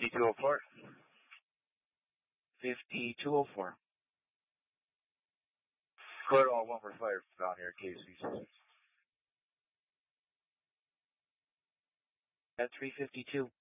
5204. 5204. Clear all 1 for fire down here, KC. At 352.